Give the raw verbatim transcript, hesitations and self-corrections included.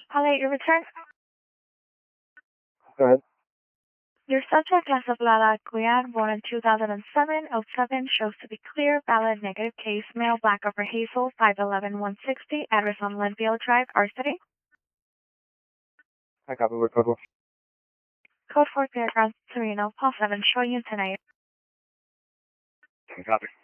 Highlight your return. Go ahead. Your subject has of Lala Guyan, born in two thousand seven, oh seven, shows to be clear, valid, negative case, male, black, upper hazel, five eleven, one sixty, address on Linville Drive, R City. I copy word code one. Code four, paragraph three, no, pause seven, showing you tonight. Copy.